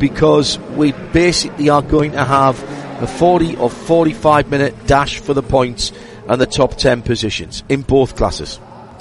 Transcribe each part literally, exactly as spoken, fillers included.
because we basically are going to have a forty or forty-five minute dash for the points and the top ten positions in both classes.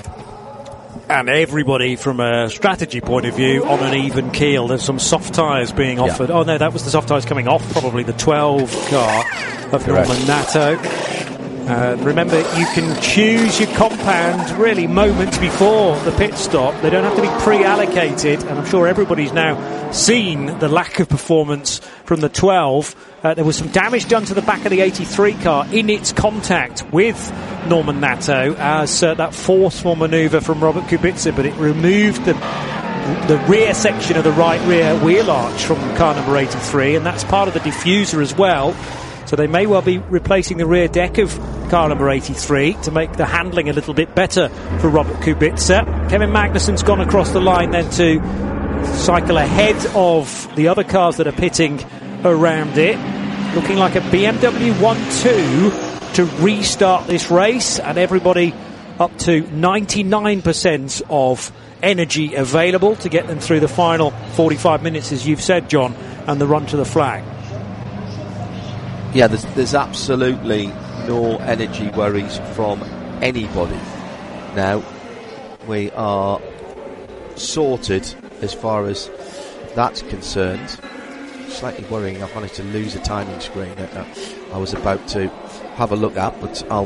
And everybody, from a strategy point of view, on an even keel. There's some soft tyres being offered. Yeah. Oh, no, that was the soft tyres coming off, probably the twelve car of Norman Nato. Uh, remember, you can choose your compound really moments before the pit stop. They don't have to be pre-allocated, and I'm sure everybody's now seen the lack of performance from the twelve. Uh, there was some damage done to the back of the eighty-three car in its contact with Norman Nato as uh, that forceful manoeuvre from Robert Kubica, but it removed the the rear section of the right rear wheel arch from car number eighty-three, and that's part of the diffuser as well. So they may well be replacing the rear deck of car number eighty-three to make the handling a little bit better for Robert Kubica. Kevin Magnussen's gone across the line then to cycle ahead of the other cars that are pitting around it. Looking like a B M W one two to restart this race, and everybody up to ninety-nine percent of energy available to get them through the final forty-five minutes, as you've said, John, and the run to the flag. Yeah, there's, there's absolutely no energy worries from anybody. Now, we are sorted as far as that's concerned. Slightly worrying, I've managed to lose a timing screen that I was about to have a look at, but I'll...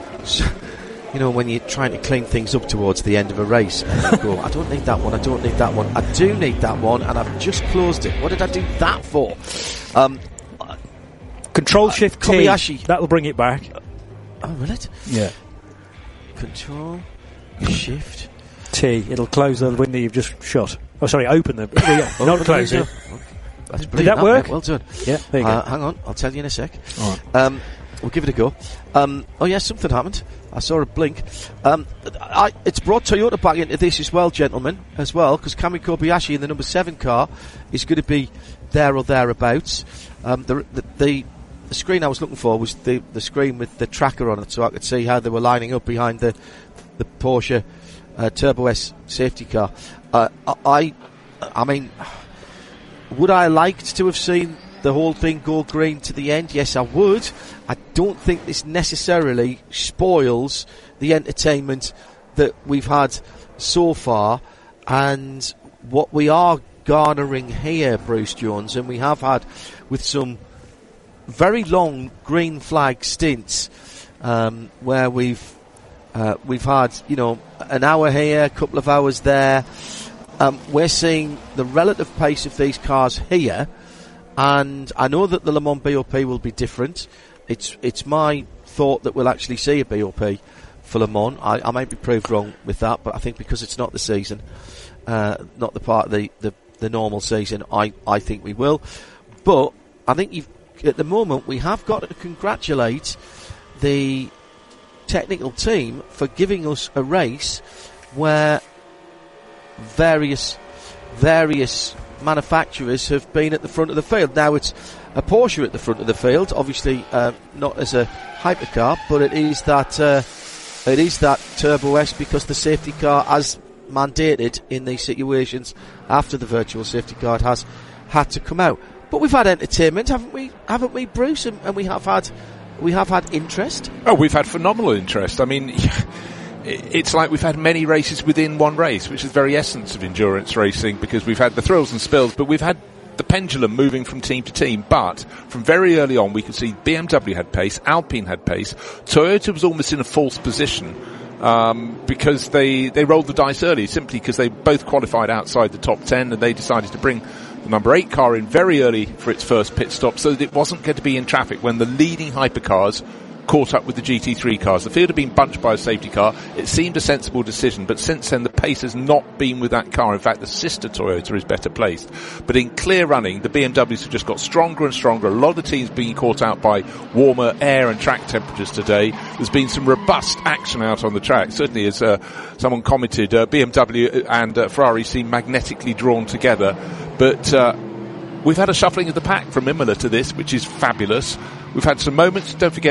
You know, when you're trying to clean things up towards the end of a race, and you go, I don't need that one, I don't need that one, I do need that one, and I've just closed it. What did I do that for? Um... Control Shift uh, T, that'll bring it back. Oh, will it? Yeah. Control Shift T, it'll close the window you've just shut. Oh, sorry, open the... Yeah, oh, not close it. That's Did that work? Well done. Yeah, there you uh, go. Hang on, I'll tell you in a sec. All right. Um, we'll give it a go. Um, oh, yeah, something happened. I saw a blink. Um, I, it's brought Toyota back into this as well, gentlemen, as well, because Kamui Kobayashi in the number seven car is going to be there or thereabouts. Um, the, the, the The screen I was looking for was the, the screen with the tracker on it, so I could see how they were lining up behind the the Porsche uh, Turbo S safety car. Uh, I, I mean, would I liked to have seen the whole thing go green to the end? Yes, I would. I don't think this necessarily spoils the entertainment that we've had so far, and what we are garnering here, Bruce Jones, and we have had with some very long green flag stints um, where we've uh, we've had, you know, an hour here, a couple of hours there. Um, we're seeing the relative pace of these cars here, and I know that the Le Mans B O P will be different. It's it's my thought that we'll actually see a B O P for Le Mans. I, I might be proved wrong with that, but I think because it's not the season, uh, not the part of the, the, the normal season, I, I think we will. But I think you've at the moment, we have got to congratulate the technical team for giving us a race where various various manufacturers have been at the front of the field. Now it's a Porsche at the front of the field, obviously uh, not as a hypercar, but it is that uh, it is that Turbo S because the safety car, as mandated in these situations after the virtual safety car, has had to come out. But we've had entertainment, haven't we? Haven't we, Bruce? And, and we have had, we have had interest. Oh, we've had phenomenal interest. I mean, it's like we've had many races within one race, which is the very essence of endurance racing, because we've had the thrills and spills, but we've had the pendulum moving from team to team. But from very early on, we could see B M W had pace, Alpine had pace, Toyota was almost in a false position. Um, because they, they rolled the dice early, simply because they both qualified outside the top ten, and they decided to bring the number eight car in very early for its first pit stop, so that it wasn't going to be in traffic when the leading hypercars caught up with the G T three cars. The field had been bunched by a safety car. It seemed a sensible decision, but since then the pace has not been with that car. In fact, the sister Toyota is better placed. But in clear running, the B M Ws have just got stronger and stronger. A lot of the teams being caught out by warmer air and track temperatures today. There's been some robust action out on the track. Certainly, as uh, someone commented, uh, B M W and uh, Ferrari seem magnetically drawn together. But uh, we've had a shuffling of the pack from Imola to this, which is fabulous. We've had some moments. Don't forget,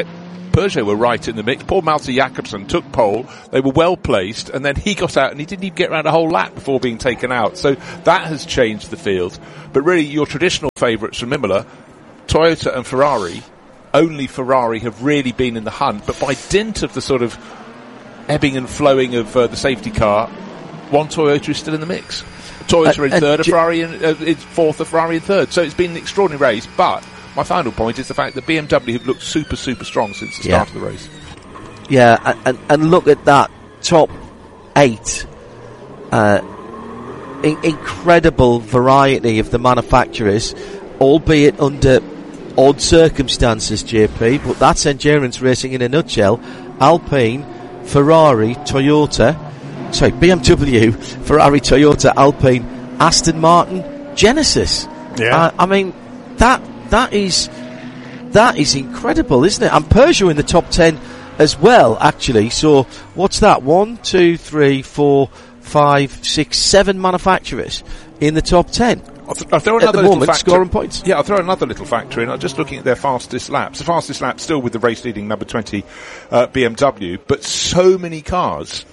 Peugeot were right in the mix. Paul Malte Jacobsen took pole. They were well placed, and then he got out, and he didn't even get around a whole lap before being taken out. So that has changed the field. But really, your traditional favourites from Imola, Toyota and Ferrari, only Ferrari have really been in the hunt. But by dint of the sort of ebbing and flowing of uh, the safety car, one Toyota is still in the mix. Toyota uh, in third, a Ferrari in, uh, in fourth, a Ferrari in third. So it's been an extraordinary race, but my final point is the fact that B M W have looked super, super strong since the yeah. start of the race. Yeah, and, and look at that top eight. Uh, in- incredible variety of the manufacturers, albeit under odd circumstances, J P, but that's endurance racing in a nutshell. Alpine, Ferrari, Toyota, sorry, B M W, Ferrari, Toyota, Alpine, Aston Martin, Genesis. Yeah. Uh, I mean, that that is that is incredible, isn't it? And Peugeot in the top ten as well, actually. So what's that? One, two, three, four, five, six, seven manufacturers in the top ten. I'll, th- I'll throw another at the little moment, factor. scoring points. Yeah, I'll throw another little factor in. I'm just looking at their fastest laps. The fastest lap still with the race-leading number twenty uh, B M W, but so many cars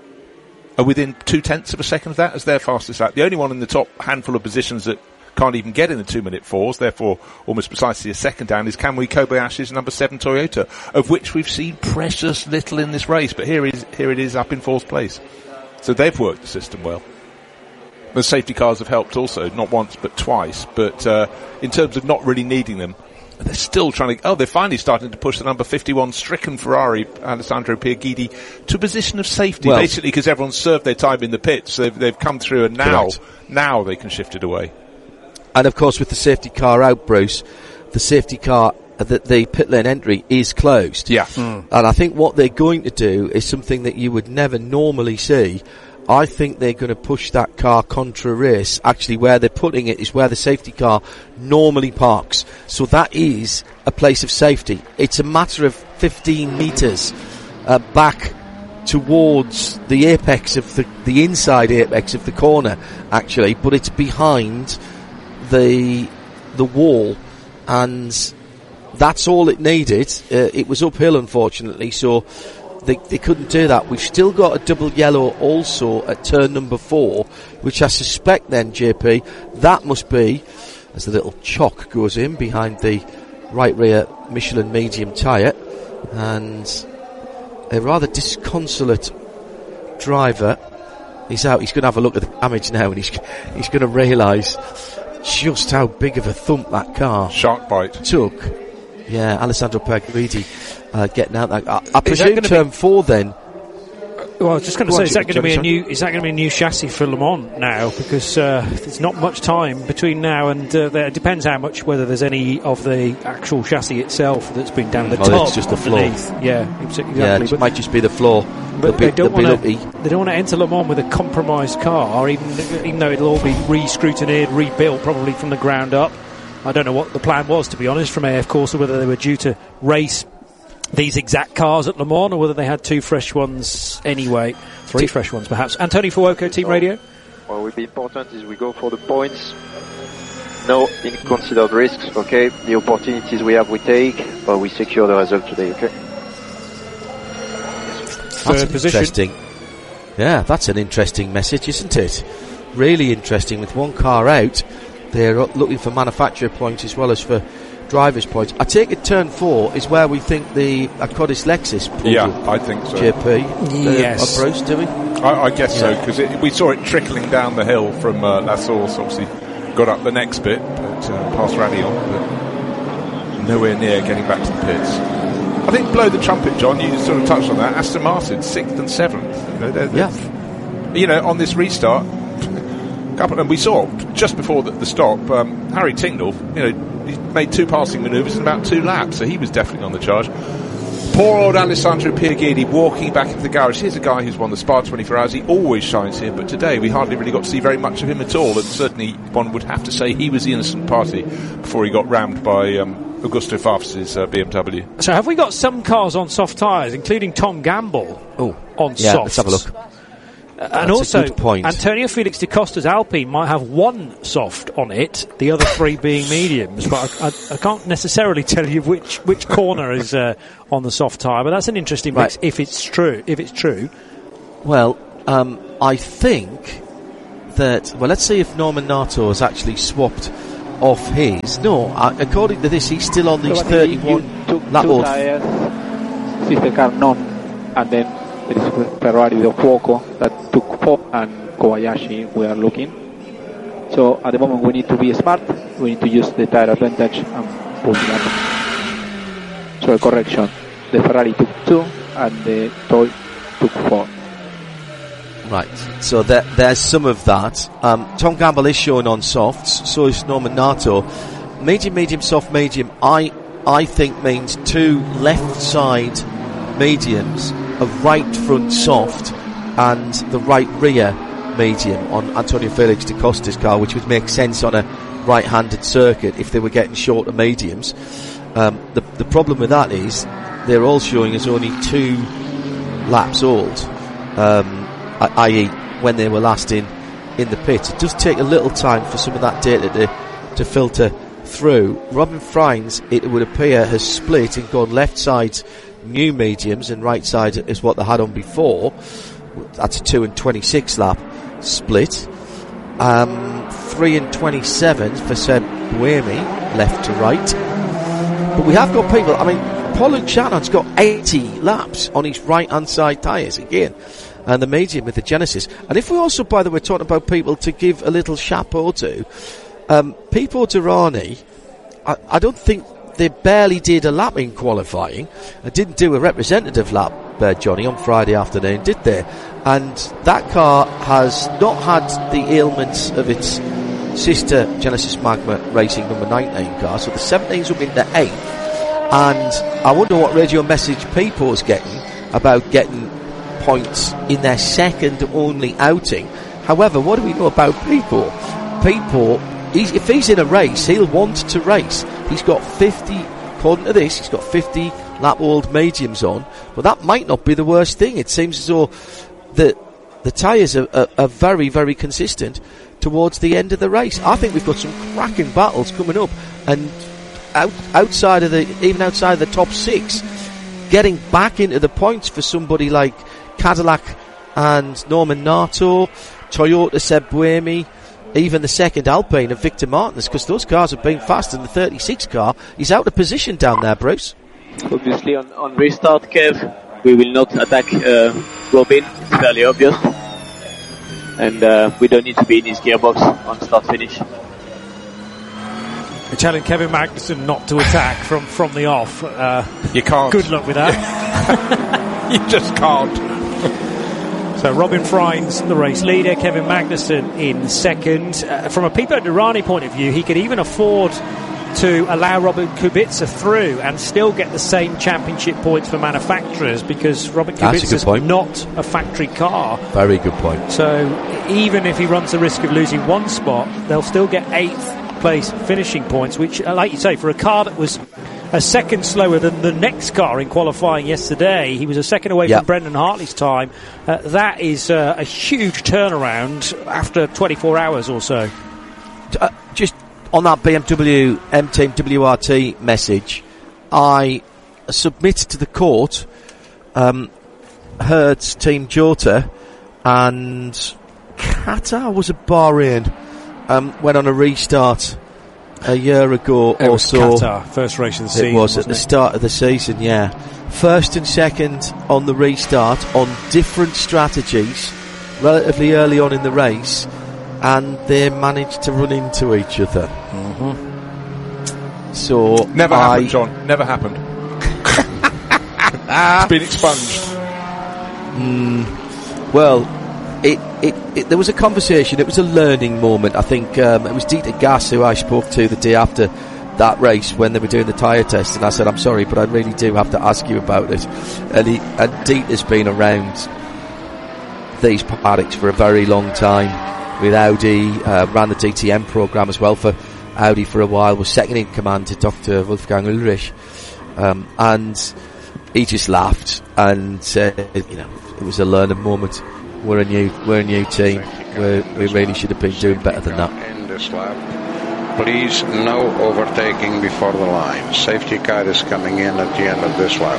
are within two-tenths of a second of that as their fastest lap. The only one in the top handful of positions that can't even get in the two-minute fours, therefore almost precisely a second down, is Kamui Kobayashi's number seven Toyota, of which we've seen precious little in this race, but here is here it is up in fourth place. So they've worked the system well. The safety cars have helped also, not once but twice, but uh, in terms of not really needing them, they're still trying to... Oh, they're finally starting to push the number fifty-one stricken Ferrari, Alessandro Pierguidi, to a position of safety, well, basically because everyone's served their time in the pits. So they've, they've come through, and now, correct. now they can shift it away. And of course, with the safety car out, Bruce, the safety car, uh, the, the pit lane entry is closed. Yeah. Mm. And I think what they're going to do is something that you would never normally see. I think they're going to push that car contra race. Actually, where they're putting it is where the safety car normally parks. So that is a place of safety. It's a matter of fifteen metres uh, back towards the apex of the, the inside apex of the corner, actually, but it's behind the the wall, and that's all it needed. Uh, it was uphill, unfortunately, so they, they couldn't do that. We've still got a double yellow also at turn number four, which I suspect then, J P, that must be, as the little chock goes in behind the right rear Michelin medium tyre, and a rather disconsolate driver is out. He's going to have a look at the damage now, and he's he's going to realise just how big of a thump that car shark bite took. Yeah, Alessandro Pierguidi uh, getting out that. I, I presume turn be, four then. Well, I was just going to say, is that going to be a new? Is that going to be a new chassis for Le Mans now? Because uh, there's not much time between now and uh, there. It depends how much, whether there's any of the actual chassis itself that's been down the well, top. It's just the floor. Yeah, exactly. Yeah, it might just be the floor. But be, they don't want to. They don't want to enter Le Mans with a compromised car, even even though it'll all be re-scrutinized, rebuilt, probably from the ground up. I don't know what the plan was, to be honest, from A F Corse, or whether they were due to race these exact cars at Le Mans, or whether they had two fresh ones anyway, three fresh ones perhaps. Anthony Fuoco, Team Radio. What will be important is we go for the points, no inconsidered risks, okay? The opportunities we have we take, but we secure the result today, okay? That's interesting. Yeah, that's an interesting message, isn't it? Really interesting. With one car out, they're looking for manufacturer points as well as for drivers' points. I take it turn four is where we think the Acodis Lexus pulls yeah, up. I think so. J P? Yes. Uh, Bruce, do we? I, I guess yeah. so, because we saw it trickling down the hill from uh, La Source, obviously got up the next bit, but uh, past Radion, but nowhere near getting back to the pits. I think blow the trumpet, John, you sort of touched on that. Aston Martin, sixth and seventh. You know, they're, they're, yeah. you know, on this restart, couple, and we saw just before the, the stop, um, Harry Tincknell, you know, he made two passing manoeuvres in about two laps, so he was definitely on the charge. Poor old Alessandro Pierguidi walking back into the garage. Here's a guy who's won the Spa twenty-four hours. He always shines here, but today we hardly really got to see very much of him at all, and certainly one would have to say he was the innocent party before he got rammed by um, Augusto Farfus's uh, B M W. So have we got some cars on soft tyres, including Tom Gamble oh, on yeah, softs? Let's have a look. and That's also, a good point. Antonio Felix da Costa's Alpine might have one soft on it, the other three being mediums. But I, I, I can't necessarily tell you which which corner is uh, on the soft tyre. But that's an interesting mix Right. if it's true. If it's true, Well, um, I think that. Well, let's see if Norman Nato has actually swapped off his. No, uh, according to this, he's still on these So, but you- thirty-one you took lap two old. tires, sister car none, and then there is Ferrari with Fuoco that took four, and Kobayashi we are looking. So at the moment we need to be smart, we need to use the tire advantage and push it up. So a correction, the Ferrari took two and the Toy took four. Right, so there, there's some of that. Um, Tom Campbell is shown on softs, so is Norman Nato. Medium, medium, soft, medium, I I think means two left side mediums, a right front soft, and the right rear medium on Antonio Felix da Costa's car, which would make sense on a right-handed circuit if they were getting shorter mediums. Um, the, the problem with that is they're all showing us only two laps old. Um, that is when they were last in, in the pits. It does take a little time for some of that data to, to filter through. Robin Freins, it would appear, has split and gone left side new mediums and right side is what they had on before. That's a two and twenty-six lap split. Um, three and twenty-seven for Seb Buemi, left to right. But we have got people, I mean, Paul Shannon's got eighty laps on his right hand side tyres again. And the medium with the Genesis. And if we also, by the way, talking about people to give a little chapeau to, um, Pipo Derani, I, I don't think they barely did a lap in qualifying. They didn't do a representative lap, uh, Johnny, on Friday afternoon, did they? And that car has not had the ailments of its sister Genesis Magma Racing number nineteen car. So the seventeen's up into eighth. And I wonder what radio message Pipo's getting about getting points in their second only outing. However, what do we know about Pipo? Pipo, he's, if he's in a race, he'll want to race. He's got fifty, according to this, he's got fifty lap old mediums on, but that might not be the worst thing. It seems as though the the tyres are, are, are very, very consistent towards the end of the race. I think we've got some cracking battles coming up, and out, outside of the, even outside of the top six, getting back into the points for somebody like Cadillac and Norman Nato, Toyota Seb Buemi, even the second Alpine of Victor Martins, because those cars have been fast, and the thirty-six car is out of position down there, Bruce. Obviously on, on restart, Kev, we will not attack uh, Robin, it's fairly obvious. And uh, we don't need to be in his gearbox on start finish. we're telling Kevin Magnussen not to attack from, from the off. Uh, You can't. good luck with that. You just can't. So Robin Freins, the race leader, Kevin Magnussen in second. Uh, from a Pipo Derani point of view, he could even afford to allow Robin Kubica through and still get the same championship points for manufacturers, because Robin Kubica is not a factory car. Very good point. So even if he runs the risk of losing one spot, they'll still get eighth place finishing points, which, like you say, for a car that was a second slower than the next car in qualifying yesterday, he was a second away yep. from Brendan Hartley's time. Uh, that is uh, a huge turnaround after twenty-four hours or so. Uh, just on that B M W M-Team W R T message, I submit to the court um, Hertz, Team Jota, and Qatar was a Bahrain um, went on a restart a year ago It or was so. Qatar, first race of the season. It was at the it? start of the season, yeah. First and second on the restart on different strategies relatively early on in the race, and they managed to run into each other. Mm-hmm. So Never I, happened, John. Never happened. It's been expunged. Mm, well, it, it, it, there was a conversation. It was a learning moment. I think um, it was Dieter Gass who I spoke to the day after that race when they were doing the tyre test, and I said, I'm sorry, but I really do have to ask you about it. And, he, and Dieter's been around these paddocks for a very long time with Audi, uh, ran the D T M programme as well for Audi for a while, was second in command to Doctor Wolfgang Ulrich, um, and he just laughed and said, you know, it was a learning moment. we're a new we're a new team. We're, we really should have been doing better than that. In this lap, please no overtaking before the line. Safety car is coming in at the end of this lap.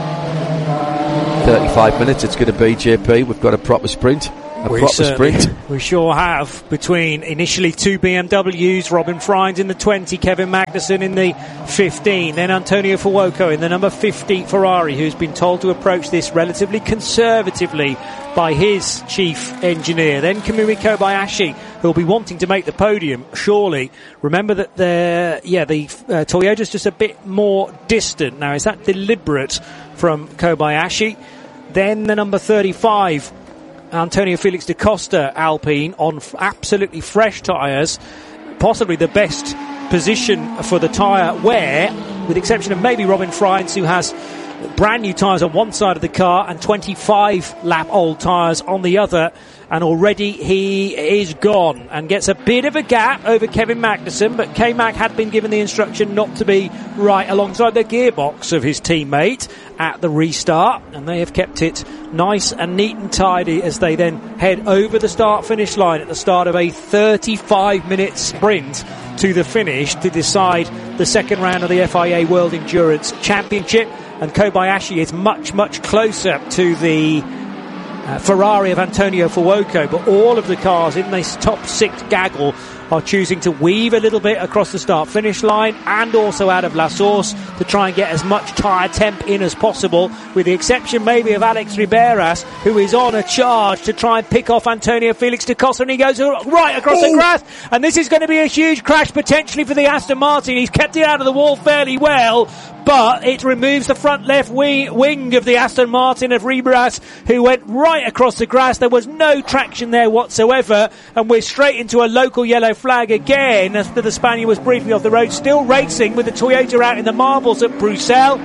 thirty-five minutes it's going to be, J P. We've got a proper sprint. A we proper sprint. We sure have. Between initially two B M Ws, Robin Frijns in the twenty, Kevin Magnussen in the fifteen, then Antonio Fuoco in the number fifty Ferrari, who's been told to approach this relatively conservatively by his chief engineer. Then Kamui Kobayashi, who'll be wanting to make the podium, surely. Remember that the yeah the uh, Toyota's just a bit more distant. Now, is that deliberate from Kobayashi? Then the number thirty-five, Antonio Felix da Costa Alpine, on f- absolutely fresh tyres, possibly the best position for the tyre wear, with the exception of maybe Robin Frijns, who has brand new tyres on one side of the car and twenty-five lap old tyres on the other, and already he is gone and gets a bit of a gap over Kevin Magnussen, but K-Mag had been given the instruction not to be right alongside the gearbox of his teammate at the restart, and they have kept it nice and neat and tidy as they then head over the start-finish line at the start of a thirty-five minute sprint to the finish to decide the second round of the F I A World Endurance Championship. And Kobayashi is much, much closer to the uh, Ferrari of Antonio Fuoco, but all of the cars in this top six gaggle are choosing to weave a little bit across the start-finish line and also out of La Source to try and get as much tyre temp in as possible, with the exception maybe of Alex Riberas, who is on a charge to try and pick off Antonio Felix da Costa, and he goes right across Ooh. the grass, and this is going to be a huge crash potentially for the Aston Martin. He's kept it out of the wall fairly well, but it removes the front left wing, wing of the Aston Martin of Riberas, who went right across the grass. There was no traction there whatsoever, and we're straight into a local yellow flag again after the Spaniard was briefly off the road, still racing with the Toyota out in the marbles at Bruxelles.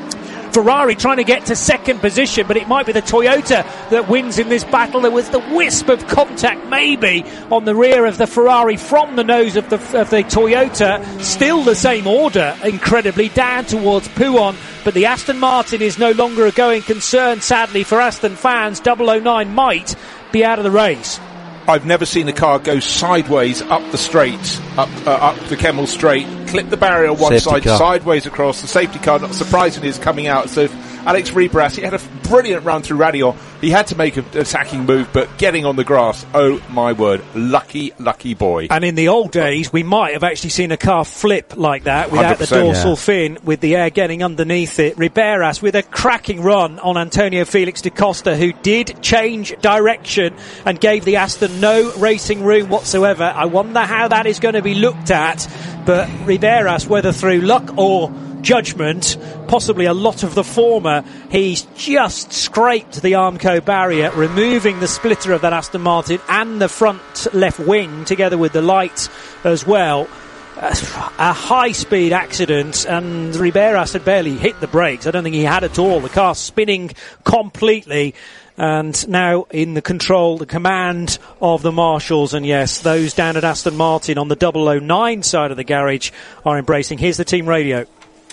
Ferrari trying to get to second position, but it might be the Toyota that wins in this battle. There was the wisp of contact maybe on the rear of the Ferrari from the nose of the, of the Toyota. Still the same order, incredibly, down towards Pouhon, but the Aston Martin is no longer a going concern, sadly, for Aston fans. double oh nine might be out of the race. I've never seen a car go sideways up the straight, up uh, up the Kemmel Straight, clip the barrier on one safety side, car. sideways across. The safety car, not surprisingly, is coming out. So Alex Riberas, he had a brilliant run through Radion. He had to make an attacking move, but getting on the grass, oh my word, lucky, lucky boy. And in the old days, we might have actually seen a car flip like that without the dorsal yeah. fin, with the air getting underneath it. Riberas with a cracking run on Antonio Felix da Costa, who did change direction and gave the Aston no racing room whatsoever. I wonder how that is going to be looked at, but Riberas, whether through luck or judgment, possibly a lot of the former, he's just scraped the Armco barrier, removing the splitter of that Aston Martin and the front left wing together with the light as well. A high-speed accident, and Riberas had barely hit the brakes. I don't think he had at all. The car spinning completely, and now in the control, the command of the marshals. And yes, those down at Aston Martin on the double oh nine side of the garage are embracing. Here's the team radio.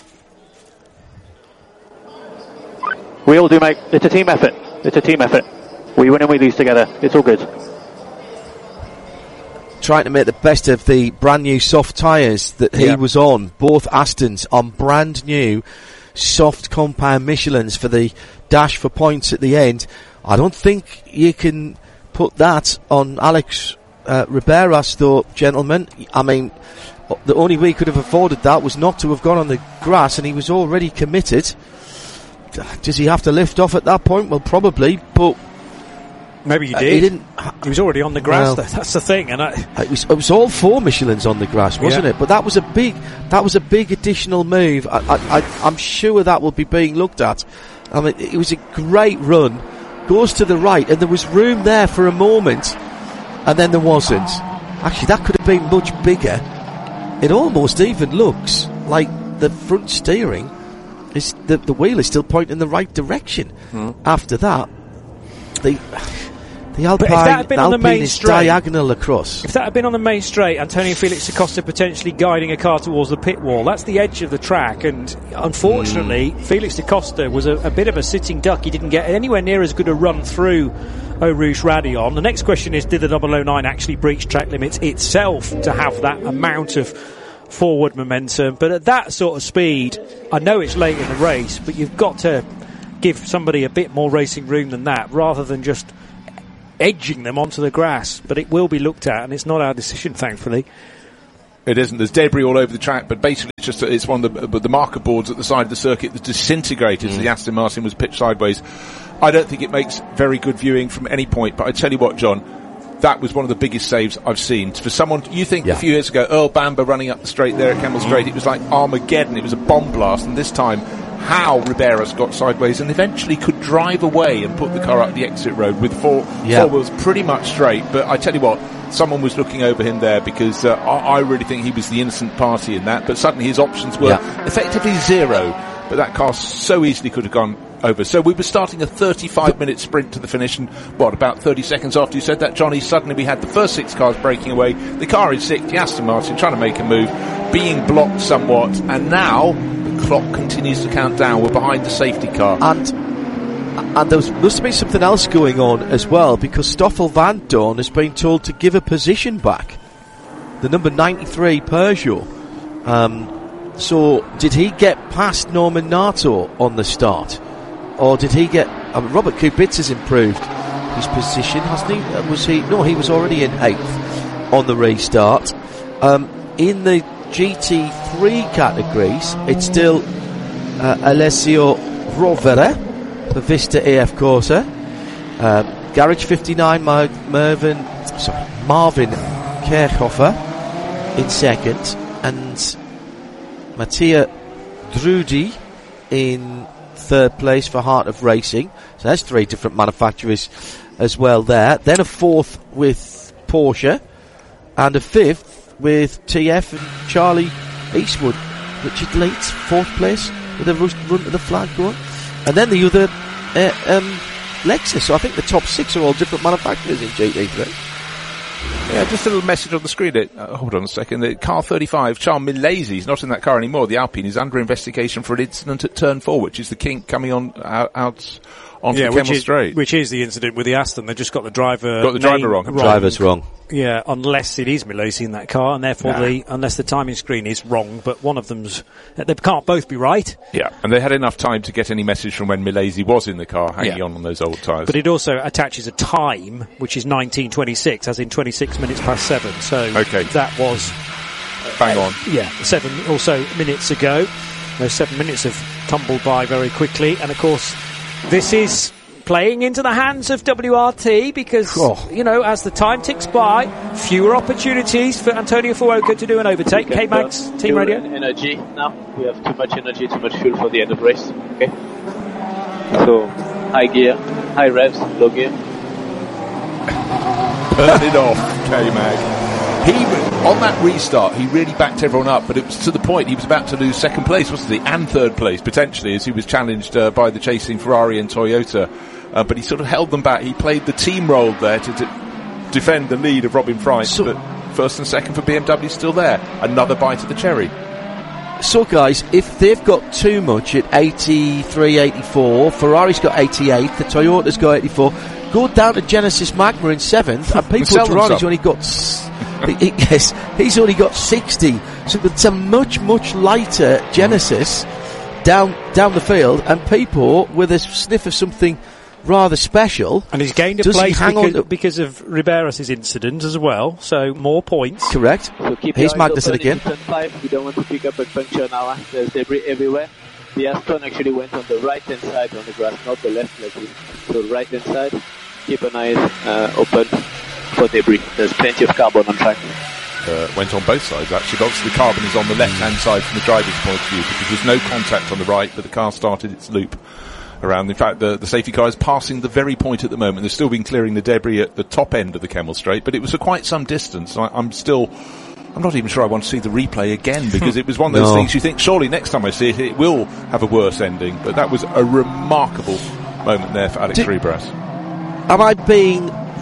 We all do, mate. It's a team effort. It's a team effort. We win and we lose together. It's all good. Trying to make the best of the brand new soft tyres that he yeah. was on. Both Astons on brand new soft compound Michelins for the dash for points at the end. I don't think you can put that on Alex uh, Riberas, though, gentlemen. I mean, the only way he could have afforded that was not to have gone on the grass, and he was already committed. Does he have to lift off at that point? Well, probably, but maybe he uh, did. He didn't. He was already on the grass. Well, that's the thing, and I, it was it was all four Michelins on the grass, wasn't yeah. it? But that was a big that was a big additional move. I, I, I, I'm sure that will be being looked at. I mean, it was a great run. Goes to the right, and there was room there for a moment, and then there wasn't. Actually, that could have been much bigger. It almost even looks like the front steering is the the wheel is still pointing in the right direction. Hmm. After that, the The Alpine, But if that had been on the Alpine main is straight, diagonal across. If that had been on the main straight, Antonio Felix da Costa potentially guiding a car towards the pit wall. That's the edge of the track, and unfortunately, mm. Felix da Costa was a, a bit of a sitting duck. He didn't get anywhere near as good a run through Eau Rouge Raidillon. The next question is, did the double oh nine actually breach track limits itself to have that amount of forward momentum? But at that sort of speed, I know it's late in the race, but you've got to give somebody a bit more racing room than that, rather than just edging them onto the grass. But it will be looked at, and it's not our decision, thankfully. It isn't. There's debris all over the track, but basically it's just it's one of the, the marker boards at the side of the circuit that disintegrated mm. so the Aston Martin was pitched sideways. I don't think it makes very good viewing from any point, but I tell you what, John, that was one of the biggest saves I've seen. For someone, you think yeah. a few years ago, Earl Bamber running up the straight there at Kemmel Straight, mm. it was like Armageddon, it was a bomb blast, and this time how Riberas got sideways and eventually could drive away and put the car up the exit road with four, yeah. four wheels pretty much straight. But I tell you what, someone was looking over him there, because uh, I, I really think he was the innocent party in that, but suddenly his options were yeah. effectively zero, but that car so easily could have gone over. So we were starting a thirty-five minute sprint to the finish, and what, about thirty seconds after you said that, Johnny, suddenly we had the first six cars breaking away, the car in sixth, the Aston Martin trying to make a move, being blocked somewhat, and now the clock continues to count down. We're behind the safety car. And and there was, must have been something else going on as well, because Stoffel Van Dorn has been told to give a position back, the number ninety-three Peugeot. Um, so did he get past Norman Nato on the start? Or did he get... I mean, Robert Kubica has improved his position, hasn't he? Uh, was he... No, he was already in eighth on the restart. Um, in the G T three categories, it's still uh, Alessio Rovere for Vista A F Corsa. Um, Garage fifty-nine, Mar- Mervin... Sorry, Marvin Kirchhofer in second. And Mattia Drudi in third place for Heart of Racing. So there's three different manufacturers as well there. Then a fourth with Porsche, and a fifth with T F and Charlie Eastwood. Richard Leeds, fourth place with a run to the flag going. And then the other uh, um, Lexus. So I think the top six are all different manufacturers in G T three. Yeah, just a little message on the screen. It, uh, hold on a second. The car thirty-five, Charles Milesi, is not in that car anymore. The Alpine is under investigation for an incident at turn four, which is the kink coming on out, out onto yeah, the which Kemmel is, Straight. Which is the incident with the Aston. They just got the driver got the driver wrong. wrong. Driver's wrong. Yeah, unless it is Milesi in that car, and therefore nah. the unless the timing screen is wrong, but one of them's they can't both be right. Yeah, and they had enough time to get any message from when Milesi was in the car, hanging yeah. on on those old tyres. But it also attaches a time, which is nineteen twenty-six, as in twenty-six minutes past seven. So okay. that was bang on. Uh, yeah, seven or so minutes ago. Those seven minutes have tumbled by very quickly, and of course, this is playing into the hands of W R T, because, oh. you know, as the time ticks by, fewer opportunities for Antonio Fuoco to do an overtake. Okay, K-Max, Team Radio. Energy now. We have too much energy, too much fuel for the end of the race. Okay. So, high gear, high revs, low gear. Burn it off, K-Mag. He, on that restart, he really backed everyone up, but it was to the point he was about to lose second place, wasn't he? And third place, potentially, as he was challenged uh, by the chasing Ferrari and Toyota. Uh, but he sort of held them back. He played the team role there to, to defend the lead of Robin Freins, so, but first and second for B M W still there. Another bite of the cherry. So, guys, if they've got too much at eighty-three, eighty-four, Ferrari's got eighty-eight, the Toyota's got eighty-four, go down to Genesis Magma in seventh, and Pipo Derani's only got... he, he, yes, he's only got sixty. So it's a much, much lighter Genesis down down the field, and Pipo, with a sniff of something rather special, and he's gained a place because, because of Riberas' incident as well, so more points. Correct. So keep Here's Magnussen again. Turn five. We don't want to pick up a puncture now. There's debris everywhere. The Aston actually went on the right hand side on the grass, not the left like this. So right hand side, keep an eye uh, open for debris. There's plenty of carbon on track. Uh, went on both sides actually, but obviously the carbon is on the left hand side from the driver's point of view, because there's no contact on the right, but the car started its loop around. In fact, the, the safety car is passing the very point at the moment. They've still been clearing the debris at the top end of the Kemmel Straight, but it was for quite some distance. I, I'm still, I'm not even sure I want to see the replay again, because it was one of those no. things you think, surely next time I see it, it will have a worse ending. But that was a remarkable moment there for Alex Riberas. Am I being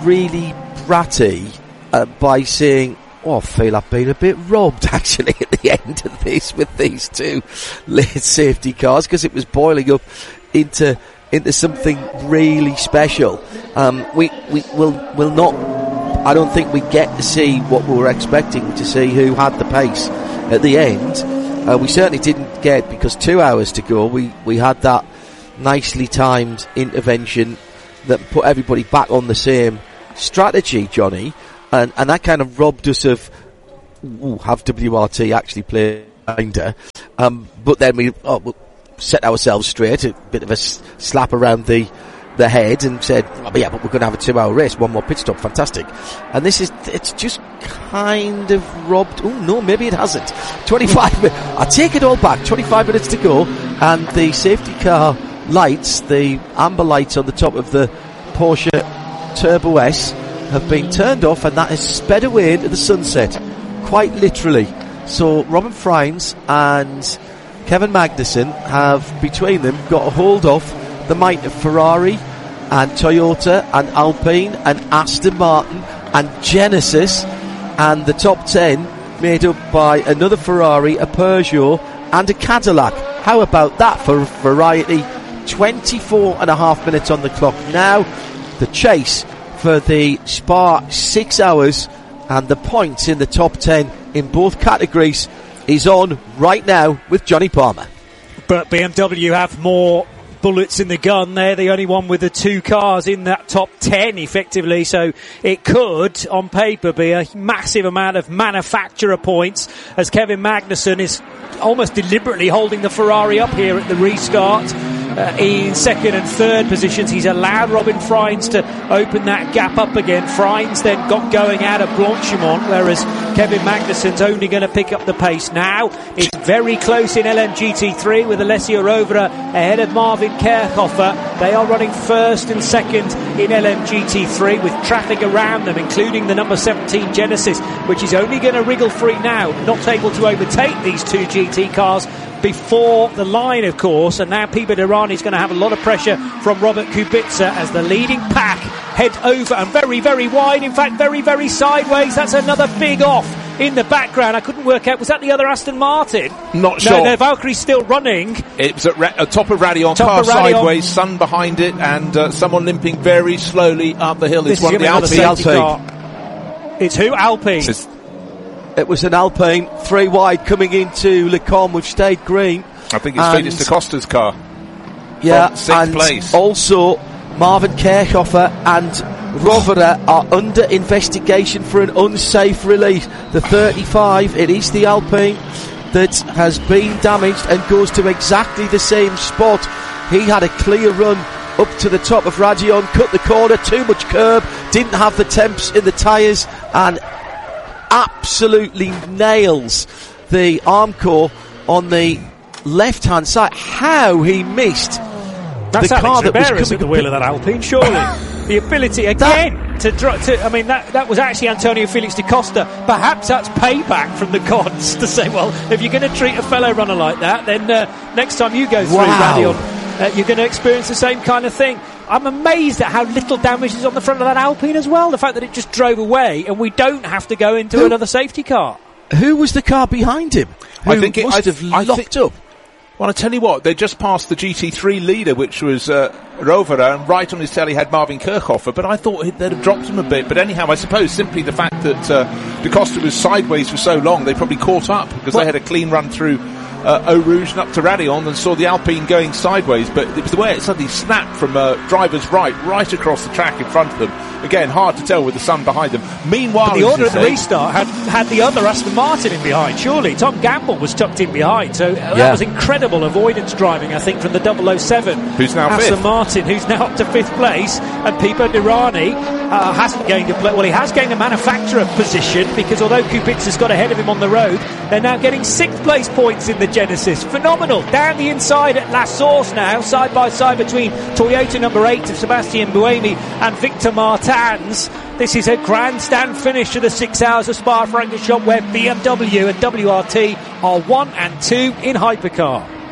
really bratty uh, by saying, oh, I feel I've been a bit robbed, actually, at the end of this with these two late safety cars, because it was boiling up into into something really special. Um, we we will will not. I don't think we get to see what we were expecting to see, who had the pace at the end. Uh, we certainly didn't get, because two hours to go, we we had that nicely timed intervention that put everybody back on the same strategy, Johnny, and and that kind of robbed us of ooh, have W R T actually played behind her. Um, but then we oh, we'll set ourselves straight, a bit of a s- slap around the the head, and said, oh, yeah, but we're going to have a two-hour race, one more pit stop, fantastic. And this is, it's just kind of robbed. Oh no, maybe it hasn't. twenty-five minutes. I take it all back. twenty-five minutes to go, and the safety car lights, the amber lights on the top of the Porsche Turbo S, have been turned off, and that has sped away into the sunset, quite literally. So Robin Freins and Kevin Magnussen have, between them, got a hold of the might of Ferrari and Toyota and Alpine and Aston Martin and Genesis, and the top ten made up by another Ferrari, a Peugeot and a Cadillac. How about that for variety? twenty-four and a half minutes on the clock now. The chase for the Spa six hours and the points in the top ten in both categories is on right now with Johnny Palmer. But B M W have more bullets in the gun. They're the only one with the two cars in that top ten effectively, so it could on paper be a massive amount of manufacturer points, as Kevin Magnussen is almost deliberately holding the Ferrari up here at the restart. Uh, in second and third positions, he's allowed Robin Freins to open that gap up again. Freins then got going out of Blanchimont, whereas Kevin Magnussen's only going to pick up the pace now. It's very close in L M G T three with Alessio Rovera ahead of Marvin Kerchhofer. They are running first and second in L M G T three with traffic around them, including the number seventeen Genesis, which is only going to wriggle free now, not able to overtake these two G T cars before the line, of course. And now Pipo Derani is going to have a lot of pressure from Robert Kubica as the leading pack head over and very, very wide, in fact very, very sideways. That's another big off in the background. I couldn't work out, was that the other Aston Martin? Not sure. No, no, Valkyrie's still running. It was at ra- uh, top of Radeon, top car of Radeon. Sideways, sun behind it, and uh, someone limping very slowly up the hill. This It's one of the Alpine. It's who? Alpine. It's It was an Alpine, three wide coming into Le Combe, which stayed green. I think it's Felix da Costa's car. Yeah, sixth and place. Also Marvin Kerchhofer and Rovera are under investigation for an unsafe release. The thirty-five, it is the Alpine that has been damaged and goes to exactly the same spot. He had a clear run up to the top of Radeon, cut the corner, too much curb, didn't have the temps in the tyres, and absolutely nails the Armco on the left hand side. How he missed That's the Alex car that was Riberas coming at the wheel of that Alpine, surely. The ability again that, to, dr- to I mean that that was actually Antonio Felix da Costa. Perhaps that's payback from the gods to say, well, if you're going to treat a fellow runner like that, then uh, next time you go through wow. Radeon, uh, you're going to experience the same kind of thing. I'm amazed at how little damage is on the front of that Alpine as well. The fact that it just drove away and we don't have to go into who, another safety car. Who was the car behind him? Who I think it must I, have I locked think, up. Well, I tell you what, they just passed the G T three leader, which was uh, Rovera, and right on his tail he had Marvin Kerchhofer, but I thought they'd have dropped him a bit. But anyhow, I suppose simply the fact that uh, da Costa was sideways for so long, they probably caught up, because they had a clean run through uh, Eau Rouge and up to Radeon and saw the Alpine going sideways, but it was the way it suddenly snapped from uh, driver's right, right across the track in front of them. Again, hard to tell with the sun behind them. Meanwhile, but the order at the say, restart had, had the other Aston Martin in behind, surely. Tom Gamble was tucked in behind, so uh, yeah. that was incredible avoidance driving, I think, from the double oh seven. Who's now Aston fifth. Martin, who's now up to fifth place, and Pipo Derani uh, hasn't gained a pla- well, he has gained a manufacturer position, because although Kubica's got ahead of him on the road, they're now getting sixth place points in the Genesis. Phenomenal. Down the inside at La Source now, side by side between Toyota number eight of Sebastian Buemi and Victor Martins. This is a grandstand finish to the six hours of Spa-Francorchamps, where B M W and W R T are one and two in hypercar.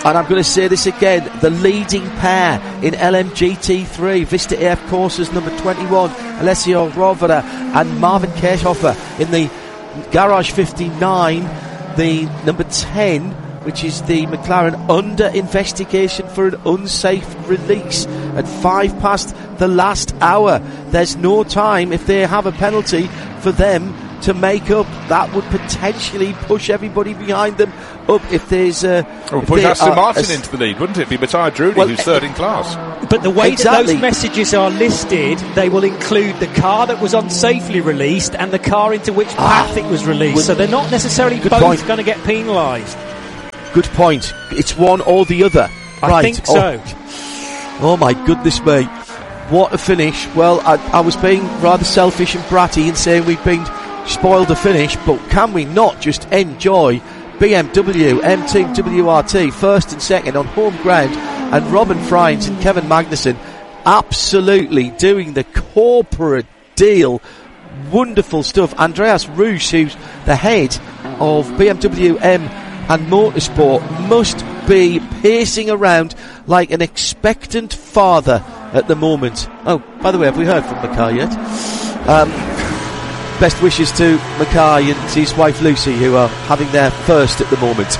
and I'm going to say this again, the leading pair in L M G T three, Vista A F Courses number twenty-one, Alessio Rovera and Marvin Kirchhofer in the Garage fifty-nine, the number ten, which is the McLaren, under investigation for an unsafe release at five past the last hour. There's no time, if they have a penalty, for them to make up. That would potentially push everybody behind them up if there's a... Or push Aston Martin into the lead, wouldn't it? It'd be Matteo Drudi, well, who's third in class. But the way exactly. that those messages are listed, they will include the car that was unsafely released and the car into which path ah, it was released. Well, so they're not necessarily both going to get penalised. Good point. It's one or the other. I right. think so. Oh, oh my goodness me. What a finish. Well, I, I was being rather selfish and bratty in saying we've been spoiled a finish, but can we not just enjoy B M W M Team W R T first and second on home ground, and Robin Frijns and Kevin Magnussen absolutely doing the corporate deal. Wonderful stuff. Andreas Roos, who's the head of B M W M and Motorsport, must be pacing around like an expectant father at the moment. Oh, by the way, have we heard from Mackay yet? Um, best wishes to Mackay and his wife Lucy, who are having their first at the moment.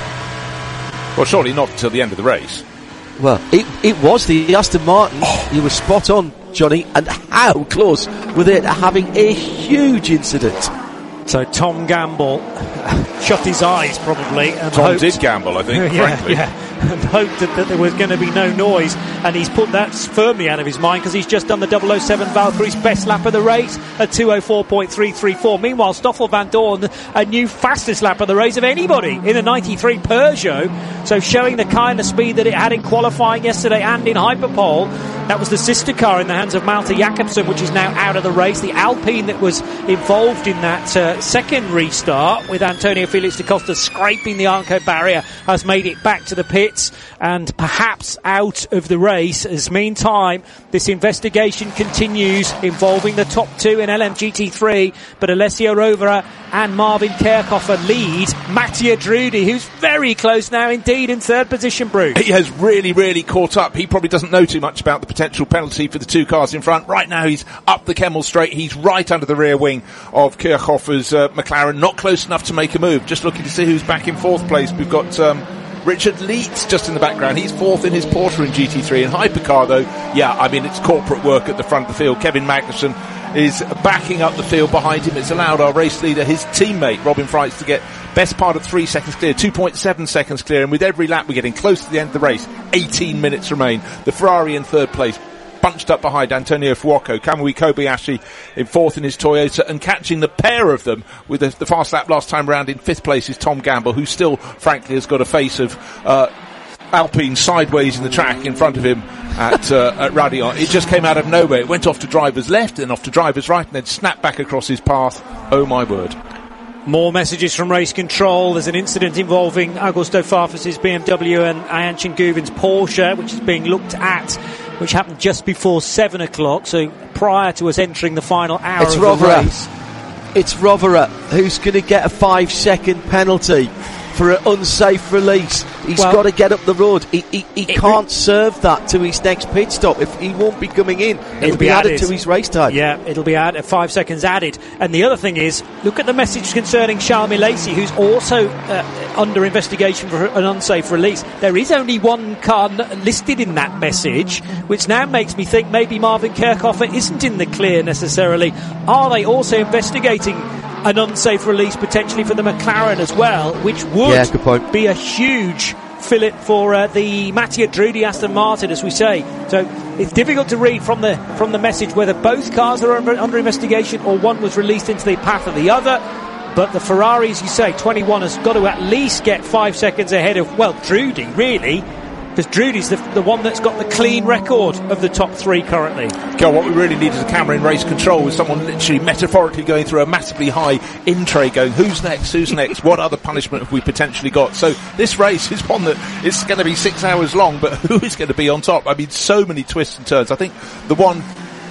Well, surely not until the end of the race. Well, it, it was the Aston Martin. Oh. You were spot on, Johnny. And how close were they to having a huge incident? So Tom Gamble shut his eyes probably. And Tom hoped, did gamble, I think, yeah, frankly. Yeah, and hoped that, that there was going to be no noise. And he's put that firmly out of his mind because he's just done the double oh seven Valkyrie's best lap of the race at two oh four point three three four. Meanwhile, Stoffel Van Dorn, a new fastest lap of the race of anybody in a ninety-three Peugeot. So showing the kind of speed that it had in qualifying yesterday and in Hyperpole. That was the sister car in the hands of Malte Jakobsen, which is now out of the race. The Alpine that was involved in that uh, second restart with Antonio Felix da Costa scraping the Arco barrier has made it back to the pits and perhaps out of the race. As meantime, this investigation continues involving the top two in L M G T three, but Alessio Rovera and Marvin Kirchhofer lead Mattia Drudi, who's very close now indeed in third position, Bruce. He has really, really caught up. He probably doesn't know too much about the potential penalty for the two cars in front. Right now he's up the Kemmel straight. He's right under the rear wing of Kirchhofer's uh, McLaren. Not close enough to make a move. Just looking to see who's back in fourth place. We've got um, Richard Leeds just in the background. He's fourth in his Porsche in G T three. In Hypercar though, yeah, I mean it's corporate work at the front of the field. Kevin Magnussen is backing up the field behind him. It's allowed our race leader, his teammate Robin Frijns, to get best part of three seconds clear, two point seven seconds clear, and with every lap we're getting close to the end of the race. eighteen minutes remain. The Ferrari in third place, bunched up behind Antonio Fuoco. Kamui Kobayashi in fourth in his Toyota, and catching the pair of them with the, the fast lap last time round in fifth place is Tom Gamble, who still, frankly, has got a face of uh, Alpine sideways in the track in front of him at, uh, at Raidillon. It just came out of nowhere. It went off to driver's left, then off to driver's right, and then snapped back across his path. Oh my word. More messages from race control. There's an incident involving Augusto Farfus's B M W and Ayhancan Guven's Porsche, which is being looked at, which happened just before seven o'clock, so prior to us entering the final hour it's of Rovera. the race. It's Rovera who's going to get a five second penalty for an unsafe release. He's well, got to get up the road. He, he, he can't re- serve that to his next pit stop. If he won't be coming in, it'll, it'll be, be added. added to his race time. Yeah, it'll be added, five seconds added. And the other thing is, look at the message concerning Charles Milesi, who's also uh, under investigation for an unsafe release. There is only one car n- listed in that message, which now makes me think maybe Marvin Kirchhofer isn't in the clear necessarily. Are they also investigating an unsafe release potentially for the McLaren as well, which would yeah, good point. be a huge fillip for uh, the Mattia Drudi Aston Martin, as we say. So it's difficult to read from the from the message whether both cars are under, under investigation or one was released into the path of the other. But the Ferrari, as you say, twenty-one has got to at least get five seconds ahead of, well, Drudi, really, because Drudy's the, the one that's got the clean record of the top three currently. God, what we really need is a camera in race control with someone literally metaphorically going through a massively high in tray going, who's next, who's next, what other punishment have we potentially got? So this race is one that is going to be six hours long, but who is going to be on top? I mean, so many twists and turns. I think the one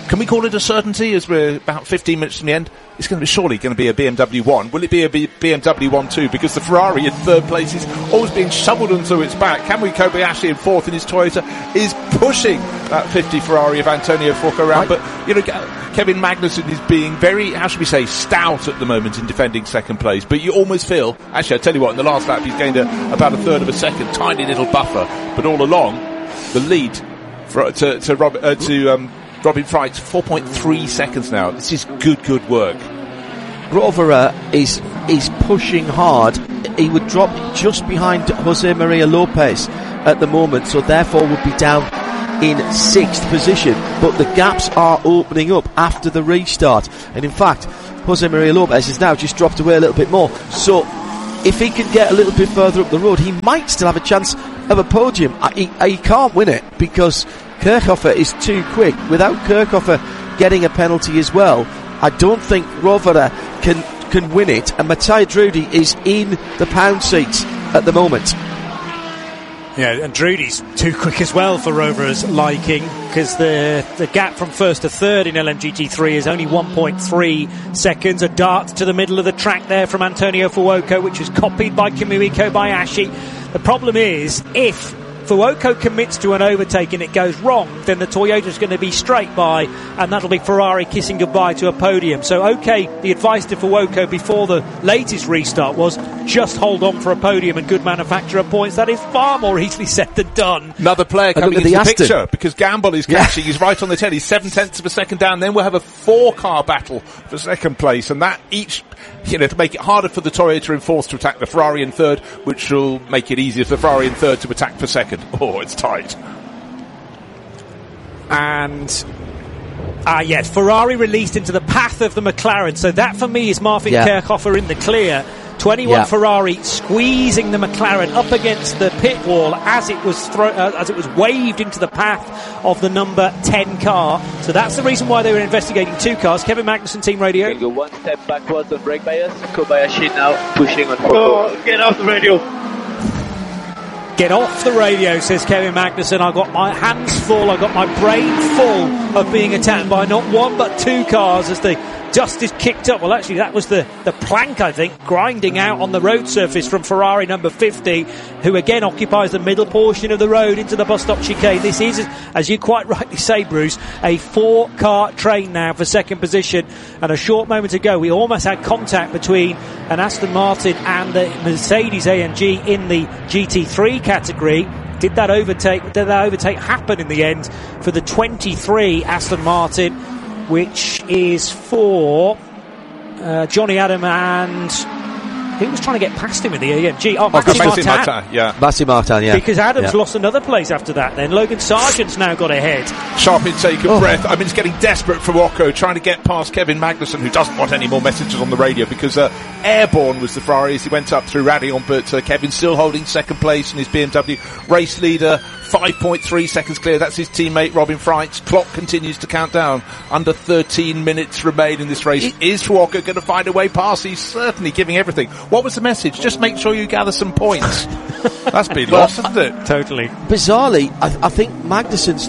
can we call it a certainty as we're about fifteen minutes from the end? It's going to be surely going to be a B M W one. Will it be a B- BMW one too? Because the Ferrari in third place is always being shoveled onto its back. Kamui Kobayashi in fourth in his Toyota is pushing that fifty Ferrari of Antonio Fuoco around. Right. But, you know, Kevin Magnussen is being very, how should we say, stout at the moment in defending second place. But you almost feel, actually, I'll tell you what, in the last lap he's gained a, about a third of a second, tiny little buffer. But all along, the lead for, to, to, Rob, uh, to um, Robin Freitz, four point three seconds now. This is good, good work. Rovera is is pushing hard. He would drop just behind Jose Maria Lopez at the moment, so therefore would be down in sixth position. But the gaps are opening up after the restart. And in fact, Jose Maria Lopez has now just dropped away a little bit more. So if he can get a little bit further up the road, he might still have a chance of a podium. He, he can't win it because Kirchhofer is too quick. Without Kirchhofer getting a penalty as well, I don't think Rovera can can win it, and Matteo Drudi is in the pound seats at the moment. Yeah, and Drudy's too quick as well for Rovera's liking, because the the gap from first to third in L M G T three is only one point three seconds. A dart to the middle of the track there from Antonio Fuoco, which was copied by Kamui Kobayashi. The problem is, if Fuoco commits to an overtake and it goes wrong, then the Toyota's going to be straight by, and that'll be Ferrari kissing goodbye to a podium. So, okay, the advice to Fuoco before the latest restart was just hold on for a podium and good manufacturer points. That is far more easily said than done. Another player coming into the, the picture, because Gamble is catching. Yeah. He's right on the tail. He's seven tenths of a second down. Then we'll have a four-car battle for second place, and that each, you know, to make it harder for the Toyota in fourth to attack the Ferrari in third, which will make it easier for the Ferrari in third to attack for second. Oh, it's tight. And ah, yes, Ferrari released into the path of the McLaren. So that for me is Marvin yeah. Kirchhofer in the clear. twenty-one yeah. Ferrari squeezing the McLaren up against the pit wall as it was thro- uh, as it was waved into the path of the number ten car. So that's the reason why they were investigating two cars. Kevin Magnussen, Team Radio. Okay, go one step backwards on brake bias. Kobayashi now pushing on Fuoco. Oh, get off the radio. Get off the radio, says Kevin Magnussen. I've got my hands full, I've got my brain full of being attacked by not one but two cars as the dust is kicked up. Well, actually, that was the, the plank, I think, grinding out on the road surface from Ferrari number fifty, who again occupies the middle portion of the road into the bus stop chicane. This is, as you quite rightly say, Bruce, a four-car train now for second position. And a short moment ago, we almost had contact between an Aston Martin and the Mercedes A M G in the G T three category. Did that overtake, did that overtake happen in the end for the twenty-three Aston Martin, which is for uh, Johnny Adam, and who was trying to get past him in the A M G? Oh, Matty oh, Martin. Martin. Yeah. Matty Martin, yeah. Because Adams yeah. lost another place after that then. Logan Sargent's now got ahead. Sharp intake of oh. breath. I mean, it's getting desperate for Fuoco, trying to get past Kevin Magnussen, who doesn't want any more messages on the radio, because uh, airborne was the Ferrari as he went up through Raidillon, but uh, Kevin still holding second place in his B M W. Race leader, five point three seconds clear. That's his teammate Robin Freitz. Clock continues to count down. Under thirteen minutes remain in this race. It, Is Fuoco going to find a way past? He's certainly giving everything. What was the message? Just make sure you gather some points. That's been well, lost, hasn't it? Totally. Bizarrely, I, I think Magnussen's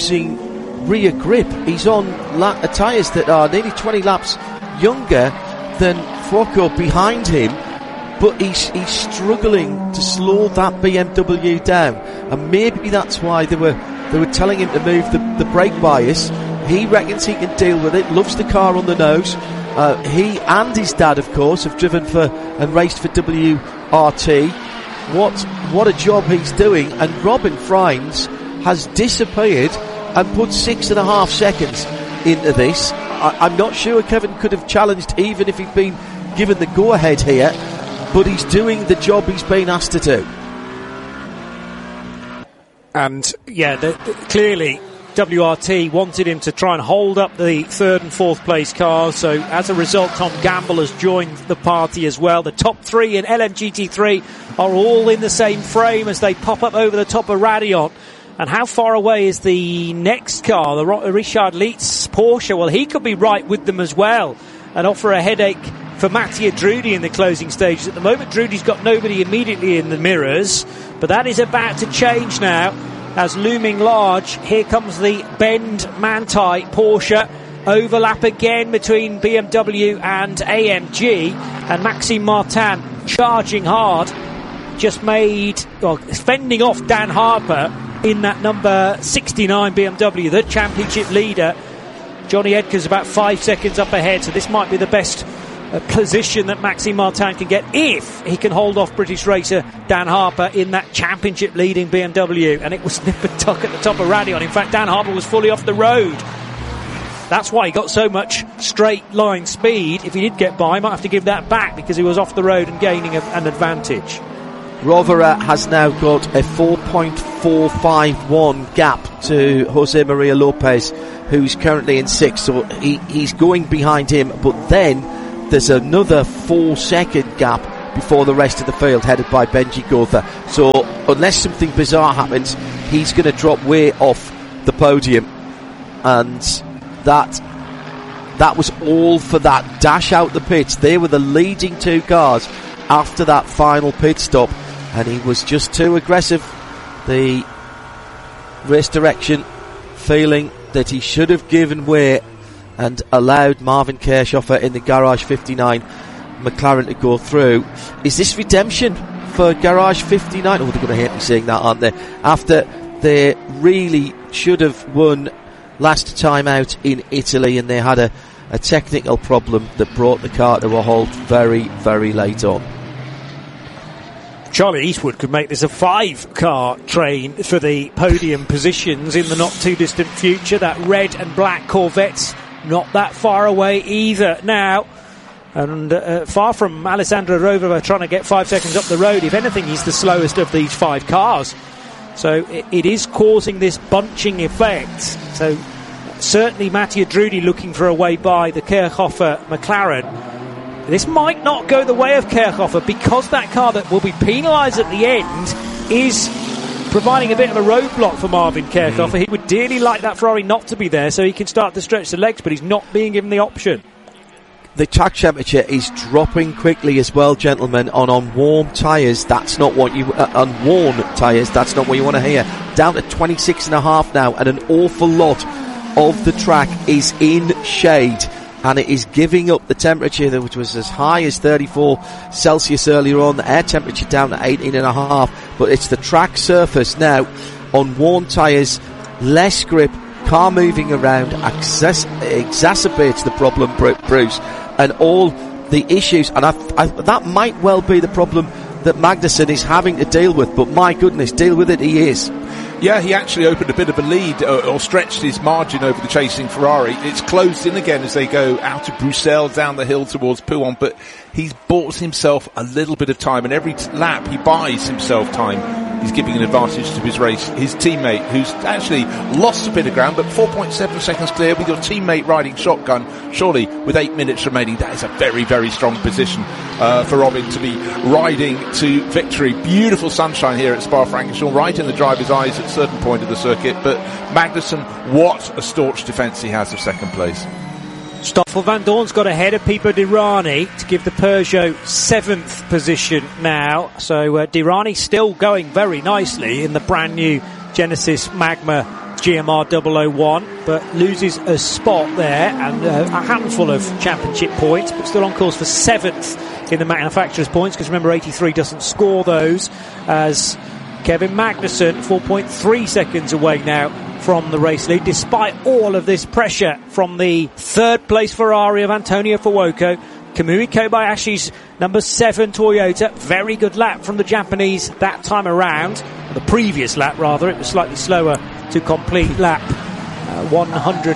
losing rear grip. He's on la- tyres that are nearly twenty laps younger than Fuoco behind him, but he's, he's struggling to slow that B M W down, and maybe that's why they were they were telling him to move the, the brake bias. He reckons he can deal with it, loves the car on the nose. Uh, he and his dad, of course, have driven for and raced for W R T. What what a job he's doing. And Robin Freitz has disappeared and put six and a half seconds into this. I, I'm not sure Kevin could have challenged even if he'd been given the go-ahead here, but he's doing the job he's been asked to do. And, yeah, the, the, clearly W R T wanted him to try and hold up the third and fourth place cars, so as a result Tom Gamble has joined the party as well. The top three in L M G T three are all in the same frame as they pop up over the top of Raidillon. And how far away is the next car, the Richard Lietz Porsche? Well, he could be right with them as well and offer a headache for Mattia Drudi in the closing stages. At the moment, Drudi's got nobody immediately in the mirrors, but that is about to change now as looming large, here comes the Bend Manthey Porsche. Overlap again between B M W and A M G, and Maxime Martin charging hard, just made, well, fending off Dan Harper in that number sixty-nine B M W, the championship leader. Johnny Edgar's about five seconds up ahead, so this might be the best uh, position that Maxime Martin can get if he can hold off British racer Dan Harper in that championship leading B M W. And it was nip and tuck at the top of Raidillon. In fact, Dan Harper was fully off the road. That's why he got so much straight line speed. If he did get by, he might have to give that back because he was off the road and gaining a, an advantage. Rovera has now got a four point four five one gap to Jose Maria Lopez, who's currently in sixth, so he, he's going behind him, but then there's another four second gap before the rest of the field, headed by Benji Gotha. So unless something bizarre happens, he's going to drop way off the podium, and that that was all for that dash out the pits. They were the leading two cars after that final pit stop, and he was just too aggressive. The race direction feeling that he should have given way and allowed Marvin Kirchhofer in the Garage fifty-nine McLaren to go through. Is this redemption for Garage fifty-nine? Oh, they're going to hate me saying that, aren't they? After they really should have won last time out in Italy, and they had a, a technical problem that brought the car to a halt very, very late on. Charlie Eastwood could make this a five-car train for the podium positions in the not-too-distant future. That red and black Corvette's not that far away either now. And uh, far from Alessandro Rovera trying to get five seconds up the road. If anything, he's the slowest of these five cars. So it, it is causing this bunching effect. So certainly Mattia Drudi looking for a way by the Kirchhofer McLaren. This might not go the way of Kirchhofer, because that car that will be penalised at the end is providing a bit of a roadblock for Marvin Kirchhofer. Mm. He would dearly like that Ferrari not to be there so he can start to stretch the legs, but he's not being given the option. The track temperature is dropping quickly as well, gentlemen, on on warm tyres. That's not what you uh, on worn tyres. That's not what you want to hear. Down to twenty-six and a half now, and an awful lot of the track is in shade, and it is giving up the temperature, which was as high as thirty-four Celsius earlier on. The air temperature down to eighteen and a half, but it's the track surface now on worn tyres, less grip, car moving around, access, exacerbates the problem, Bruce, and all the issues. And I, I, that might well be the problem that Magnussen is having to deal with, but my goodness, deal with it he is. Yeah, he actually opened a bit of a lead, or, or stretched his margin over the chasing Ferrari. It's closed in again as they go out of Bruxelles, down the hill towards Pouhon, but he's bought himself a little bit of time, and every t- lap he buys himself time, he's giving an advantage to his race. His teammate, who's actually lost a bit of ground, but four point seven seconds clear with your teammate riding shotgun, surely with eight minutes remaining, that is a very, very strong position uh, for Robin to be riding to victory. Beautiful sunshine here at Spa-Francorchamps, right in the driver's eyes at a certain point of the circuit, but Magnussen, what a staunch defence he has of second place. Stoffel Van Dorn's got ahead of Pipo Derani to give the Peugeot seventh position now. So uh, Derani still going very nicely in the brand new Genesis Magma G M R double oh one, but loses a spot there and uh, a handful of championship points, but still on course for seventh in the manufacturer's points, because remember eighty-three doesn't score those, as Kevin Magnussen four point three seconds away now from the race lead, despite all of this pressure from the third place Ferrari of Antonio Fuoco. Kamui Kobayashi's number seven Toyota, very good lap from the Japanese that time around, the previous lap rather, it was slightly slower to complete lap uh, one hundred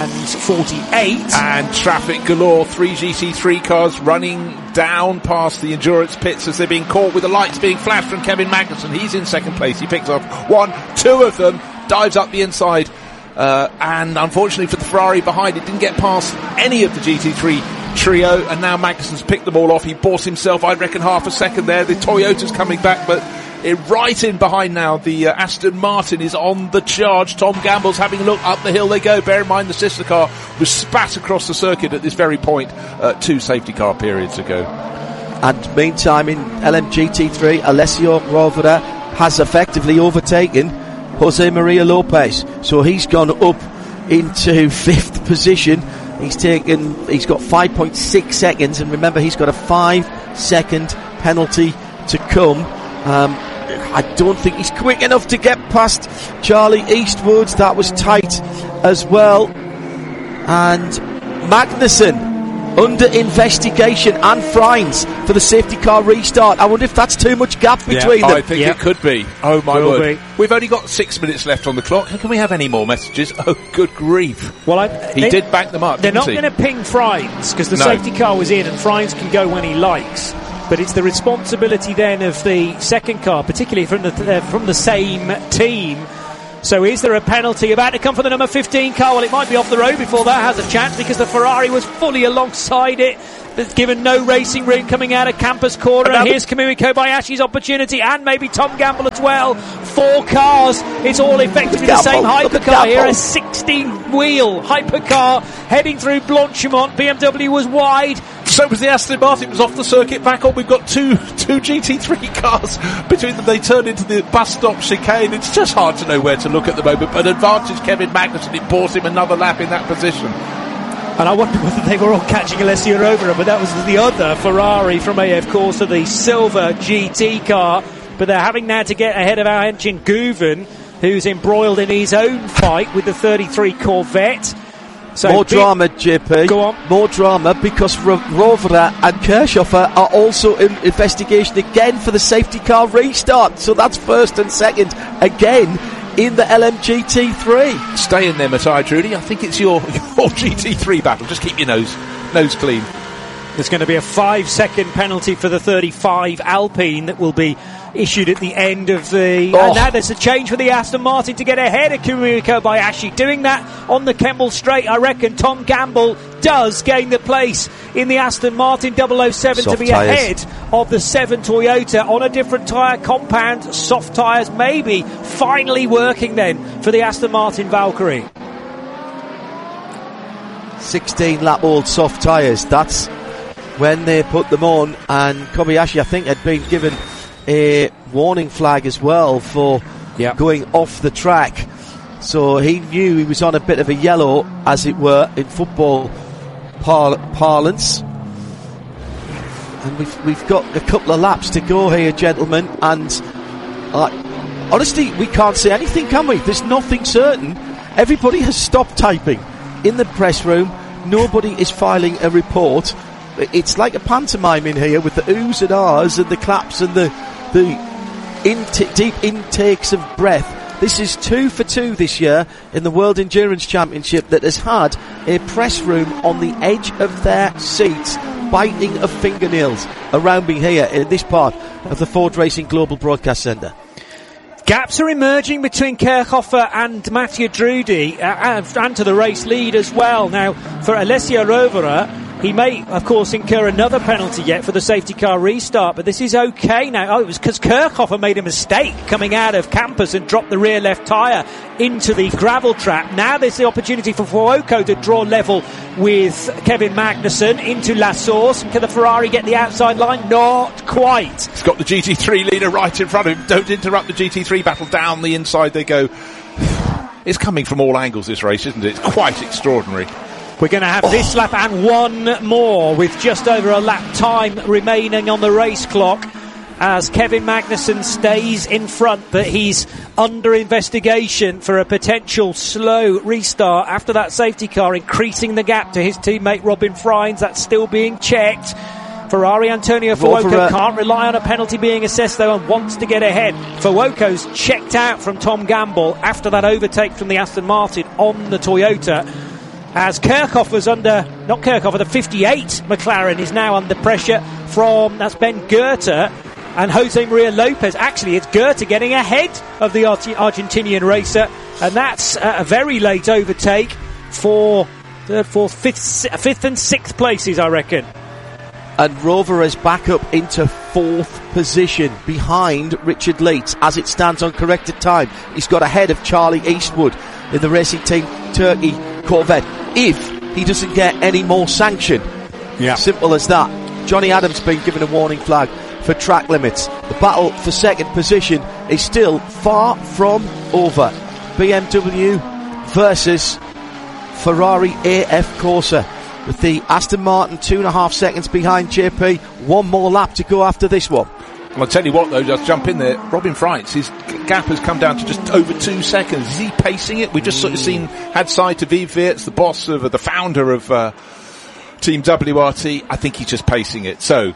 forty-eight. And traffic galore, three G T three cars running down past the endurance pits as they're being caught with the lights being flashed from Kevin Magnussen. He's in second place, he picks off one, two of them, dives up the inside, uh, and unfortunately for the Ferrari behind it, didn't get past any of the G T three trio, and now Magnussen's picked them all off. He bought himself, I reckon, half a second there. The Toyota's coming back, but it, right in behind now, the uh, Aston Martin is on the charge. Tom Gamble's having a look, up the hill they go. Bear in mind the sister car was spat across the circuit at this very point uh, two safety car periods ago. And meantime in L M G T three, Alessio Rovera has effectively overtaken Jose Maria Lopez. So he's gone up into fifth position. He's taken, he's got five point six seconds, and remember, he's got a five second penalty to come. Um, I don't think he's quick enough to get past Charlie Eastwood. That was tight as well. And Magnussen under investigation, and Frines for the safety car restart. I wonder if that's too much gap between yeah, them. I think yeah. it could be. Oh my Will word. be. We've only got six minutes left on the clock. Can we have any more messages? Oh, good grief. Well, I, he they, did back them up, They're didn't not he? going to ping Frines because the No. safety car was in and Frines can go when he likes. But it's the responsibility then of the second car, particularly from the uh, from the same team. So is there a penalty about to come for the number fifteen car? Well, it might be off the road before that has a chance because the Ferrari was fully alongside it. It's given no racing room coming out of Campus Corner. And here's Kamui Kobayashi's opportunity, and maybe Tom Gamble as well. Four cars. It's all effectively the same hypercar here. A sixteen wheel hypercar heading through Blanchimont. B M W was wide. So was the Aston Martin. It was off the circuit, back on. We've got two two G T three cars between them. They turn into the bus stop chicane. It's just hard to know where to look at the moment. But advantage Kevin Magnussen. It bought him another lap in that position. And I wonder whether they were all catching Alessio Rovera, but that was the other Ferrari from A F Corsa, the silver G T car. But they're having now to get ahead of our engine Guven, who's embroiled in his own fight with the thirty-three Corvette. So More drama, J P. Go on. More drama because R- Rovera and Kirchhofer are also in investigation again for the safety car restart. So that's first and second again in the L M G T three. Stay in there, Matthias Trudy. I think it's your, your G T three battle. Just keep your nose nose clean. There's going to be a five second penalty for the thirty-five Alpine that will be issued at the end of the... Oh. And now there's a change for the Aston Martin to get ahead of Kamui Kobayashi. Doing that on the Kemble Straight, I reckon Tom Gamble does gain the place in the Aston Martin double oh seven Soft to be tyres. ahead of the seven Toyota on a different tyre compound. Soft tyres maybe finally working then for the Aston Martin Valkyrie. sixteen lap old soft tyres. That's when they put them on, and Kobayashi, I think, had been given a warning flag as well for Yep. going off the track. So he knew he was on a bit of a yellow, as it were, in football par- parlance. And we've we've got a couple of laps to go here, gentlemen, and uh, honestly, we can't say anything, can we? There's nothing certain. Everybody has stopped typing in the press room. Nobody is filing a report. It's like a pantomime in here with the oohs and ahs and the claps and the the int- deep intakes of breath. This is two for two this year in the World Endurance Championship that has had a press room on the edge of their seats, biting of fingernails around me here in this part of the Ford Racing Global Broadcast Centre. Gaps are emerging between Kirchhofer and Mathieu Drudy, uh, and, and to the race lead as well. Now, for Alessio Rovera, he may, of course, incur another penalty yet for the safety car restart, but this is okay now. Oh, it was because Kirchhofer made a mistake coming out of campus and dropped the rear left tyre into the gravel trap. Now there's the opportunity for Fuoco to draw level with Kevin Magnussen into La Source. Can the Ferrari get the outside line? Not quite. He's got the G T three leader right in front of him. Don't interrupt the G T three battle. Down the inside they go. It's coming from all angles, this race, isn't it? It's quite extraordinary. We're going to have this lap and one more with just over a lap time remaining on the race clock as Kevin Magnussen stays in front, but he's under investigation for a potential slow restart after that safety car, increasing the gap to his teammate Robin Frines. That's still being checked. Ferrari Antonio Fuoco can't rely on a penalty being assessed though and wants to get ahead. Fuoco's checked out from Tom Gamble after that overtake from the Aston Martin on the Toyota. As Kirchhofer's under, not Kirchhofer, the fifty-eight McLaren is now under pressure from, that's Ben Goethe and Jose Maria Lopez. Actually, it's Goethe getting ahead of the Argentinian racer, and that's a very late overtake for third, fourth, fifth, fifth and sixth places, I reckon. And Rover is back up into fourth position behind Richard Leeds as it stands on corrected time. He's got ahead of Charlie Eastwood in the Racing Team Turkey Corvette, if he doesn't get any more sanction. Yeah. Simple as that. Johnny Adams been given a warning flag for track limits. The battle for second position is still far from over. B M W versus Ferrari A F Corsa, with the Aston Martin two and a half seconds behind J P. One more lap to go after this one. Well, I'll tell you what, though, just jump in there. Robin Freitz, his gap has come down to just over two seconds. Is he pacing it? We've just sort of seen, had sight to Viv Wiertz, the boss of, uh, the founder of uh, Team W R T. I think he's just pacing it. So,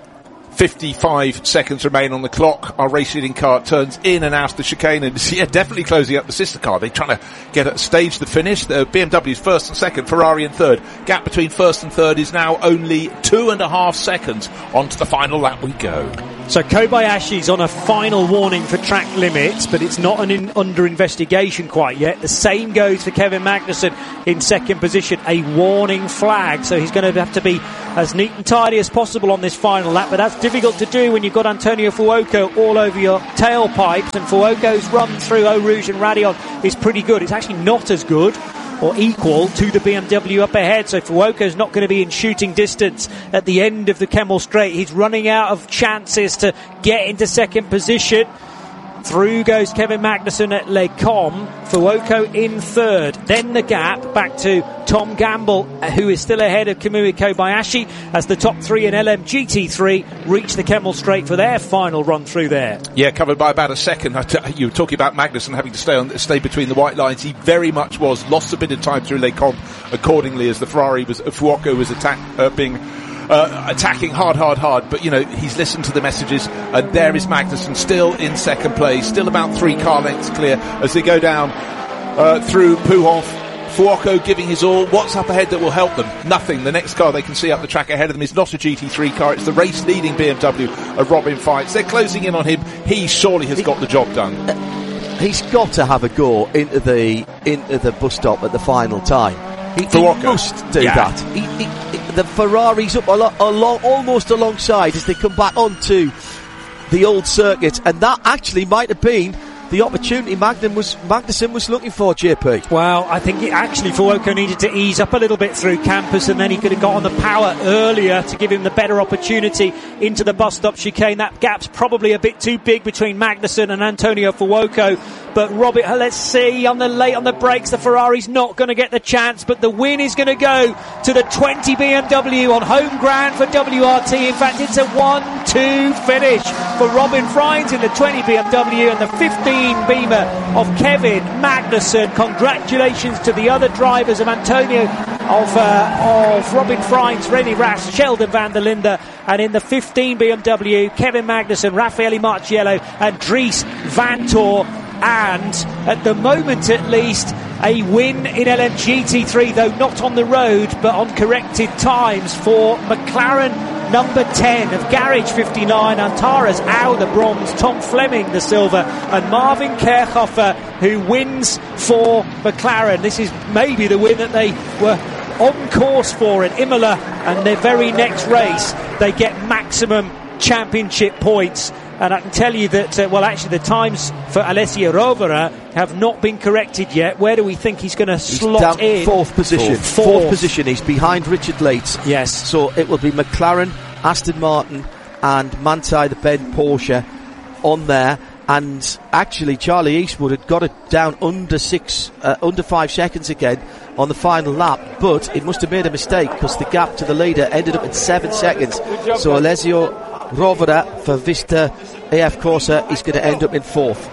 fifty-five seconds remain on the clock. Our race leading car turns in and out of the chicane, and yeah, definitely closing up the sister car. They're trying to get at stage the finish. The B M W's first and second, Ferrari in third. Gap between first and third is now only two and a half seconds. On to the final lap we go. So Kobayashi's on a final warning for track limits, but it's not an in, under investigation quite yet. The same goes for Kevin Magnussen in second position, a warning flag. So he's going to have to be as neat and tidy as possible on this final lap, but that's difficult to do when you've got Antonio Fuoco all over your tailpipes, and Fuoco's run through Eau Rouge and Raidillon is pretty good. It's actually not as good or equal to the B M W up ahead, so Fuoco's not going to be in shooting distance at the end of the Kemmel Straight. He's running out of chances to get into second position. Through goes Kevin Magnussen at Les Combes, Fuoco in third. Then the gap back to Tom Gamble, who is still ahead of Kamui Kobayashi, as the top three in L M G T three reach the Kemmel Straight for their final run through there. Yeah, covered by about a second. You were talking about Magnussen having to stay on, stay between the white lines. He very much was. Lost a bit of time through Les Combes accordingly, as the Ferrari was, Fuoco was attack, uh, being Uh, attacking hard, hard, hard, but, you know, he's listened to the messages, and there is Magnussen still in second place, still about three car lengths clear as they go down uh, through Pouhon. Fuoco giving his all. What's up ahead that will help them? Nothing. The next car they can see up the track ahead of them is not a G T three car, it's the race-leading B M W of Robin Freitz. They're closing in on him. He surely has got the job done. Uh, he's got to have a go into the into the bus stop at the final time. He, he must do yeah. that. He, he, the Ferrari's up a lot, along, almost alongside as they come back onto the old circuit, and that actually might have been the opportunity Magnum was, Magnussen was looking for, J P. Well, I think it actually Fuoco needed to ease up a little bit through campus, and then he could have got on the power earlier to give him the better opportunity into the bus stop chicane. That gap's probably a bit too big between Magnussen and Antonio Fuoco. But Robert, let's see, on the late on the brakes, the Ferrari's not going to get the chance, but the win is going to go to the twenty B M W on home ground for W R T. In fact, it's a one two finish for Robin Freitz in the twenty B M W and the fifteen Beamer of Kevin Magnussen. Congratulations to the other drivers of Antonio, of uh, of Robin Freitz, Rene Rast, Sheldon van der Linde, and in the fifteen B M W, Kevin Magnussen, Raffaele Marciello and Dries Vanthoor. And at the moment at least, a win in L M G T three, though not on the road but on corrected times, for McLaren number ten of Garage fifty-nine, Antares Au the bronze, Tom Fleming the silver, and Marvin Kerchhofer who wins for McLaren. This is maybe the win that they were on course for at Imola, and their very next race they get maximum championship points. And I can tell you that, uh, well, actually, the times for Alessio Rovera have not been corrected yet. Where do we think he's going to slot down in? Fourth position. Fourth. Fourth. Fourth position. He's behind Richard Leitz. Yes. So it will be McLaren, Aston Martin, and Manthey, the Ben Porsche, on there. And actually, Charlie Eastwood had got it down under six, uh, under five seconds again on the final lap, but it must have made a mistake because the gap to the leader ended up at seven seconds. So Alessio Rovera for Vista A F Corsa is going to end up in fourth.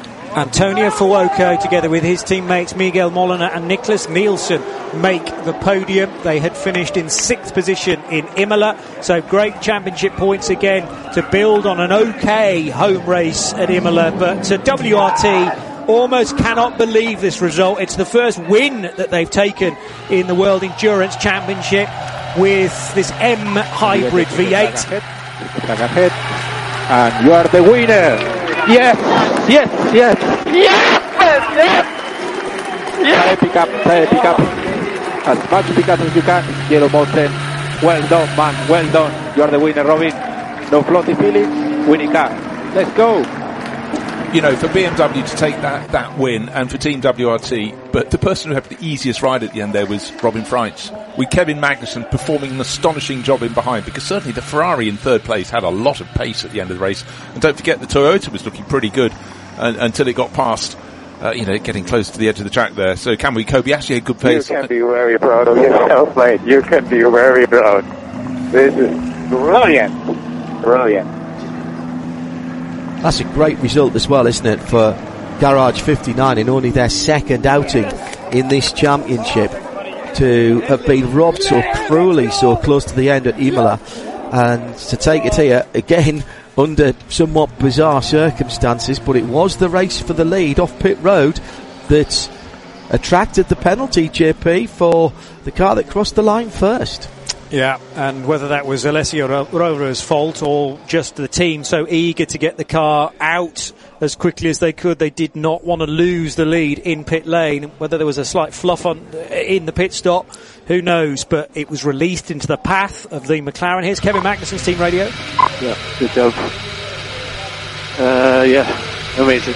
Antonio Fuoco, together with his teammates Miguel Molina and Nicholas Nielsen, make the podium. They had finished in sixth position in Imola, so great championship points again to build on an okay home race at Imola. But uh, W R T almost cannot believe this result. It's the first win that they've taken in the World Endurance Championship with this M Hybrid V eight. Ahead, and you are the winner. Yes, yes, yes, yes, yes. Tire pick up, tire pick up. As much pick up as you can. Yellow Mountain. Well done, man. Well done. You are the winner, Robin. No floaty feelings. Winning car. Let's go. you know, for B M W to take that, that win and for Team W R T, but the person who had the easiest ride at the end there was Robin Freitz, with Kevin Magnussen performing an astonishing job in behind, because certainly the Ferrari in third place had a lot of pace at the end of the race. And don't forget, the Toyota was looking pretty good uh, until it got past, uh, you know, getting close to the edge of the track there. So can we, Kobayashi had good pace. You can be very proud of yourself, mate. You can be very proud. This is brilliant. Brilliant. That's a great result as well, isn't it, for Garage fifty-nine in only their second outing in this championship, to have been robbed so cruelly so close to the end at Imola, and to take it here again under somewhat bizarre circumstances. But it was the race for the lead off pit road that attracted the penalty, J P, for the car that crossed the line first. Yeah, and whether that was Alessio Rova's fault or just the team so eager to get the car out as quickly as they could, they did not want to lose the lead in pit lane. Whether there was a slight fluff on in the pit stop, who knows, but it was released into the path of the McLaren. Here's Kevin Magnussen's team radio. Yeah, good job. Uh, yeah, amazing.